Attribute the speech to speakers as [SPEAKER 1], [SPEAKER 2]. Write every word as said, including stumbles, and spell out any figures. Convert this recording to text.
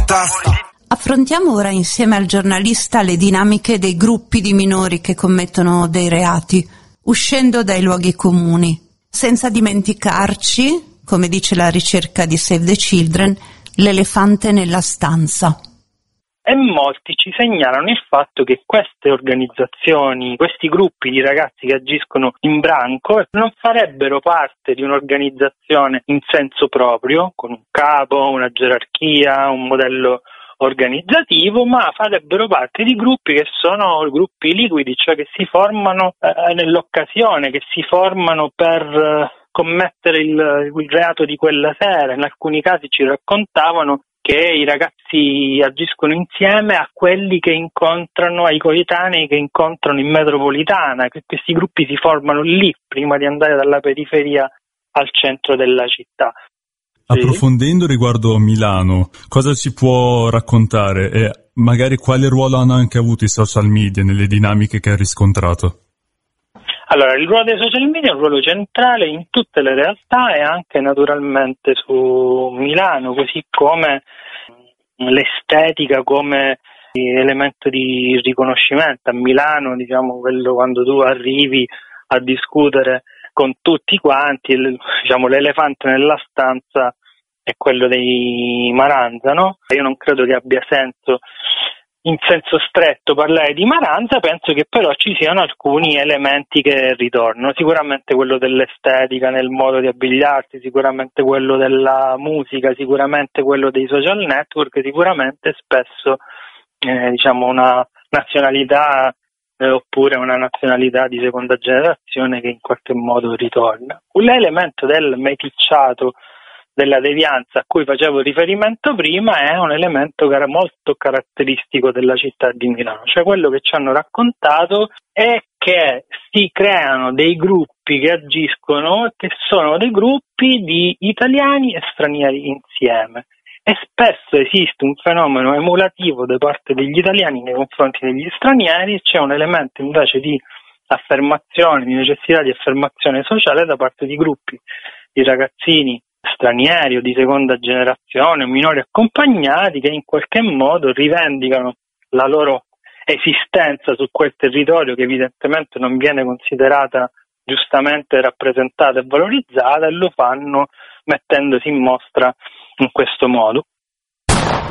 [SPEAKER 1] testa.
[SPEAKER 2] Affrontiamo ora insieme al giornalista le dinamiche dei gruppi di minori che commettono dei reati, uscendo dai luoghi comuni, senza dimenticarci, come dice la ricerca di Save the Children, l'elefante nella stanza.
[SPEAKER 3] E molti ci segnalano il fatto che queste organizzazioni, questi gruppi di ragazzi che agiscono in branco, non farebbero parte di un'organizzazione in senso proprio, con un capo, una gerarchia, un modello organizzativo, ma farebbero parte di gruppi che sono gruppi liquidi, cioè che si formano eh, nell'occasione, che si formano per eh, commettere il, il reato di quella sera. In alcuni casi ci raccontavano che i ragazzi agiscono insieme a quelli che incontrano, ai coetanei che incontrano in metropolitana, che questi gruppi si formano lì prima di andare dalla periferia al centro della città.
[SPEAKER 4] Approfondendo riguardo a Milano, cosa ci può raccontare e magari quale ruolo hanno anche avuto i social media nelle dinamiche che ha riscontrato?
[SPEAKER 3] Allora, il ruolo dei social media è un ruolo centrale in tutte le realtà e anche naturalmente su Milano, così come l'estetica come elemento di riconoscimento. A Milano, diciamo, quello quando tu arrivi a discutere con tutti quanti, diciamo, l'elefante nella stanza è quello dei Maranza, no? Io non credo che abbia senso in senso stretto parlare di Maranza, penso che però ci siano alcuni elementi che ritornano, sicuramente quello dell'estetica nel modo di abbigliarsi, sicuramente quello della musica, sicuramente quello dei social network, sicuramente spesso eh, diciamo una nazionalità eh, oppure una nazionalità di seconda generazione che in qualche modo ritorna. L'elemento del meticciato, della devianza a cui facevo riferimento prima, è un elemento che era molto caratteristico della città di Milano, cioè quello che ci hanno raccontato è che si creano dei gruppi che agiscono, che sono dei gruppi di italiani e stranieri insieme, e spesso esiste un fenomeno emulativo da parte degli italiani nei confronti degli stranieri. C'è un elemento invece di affermazione, di necessità di affermazione sociale da parte di gruppi di ragazzini stranieri o di seconda generazione, minori accompagnati, che in qualche modo rivendicano la loro esistenza su quel territorio che evidentemente non viene considerata giustamente rappresentata e valorizzata, e lo fanno mettendosi in mostra in questo modo.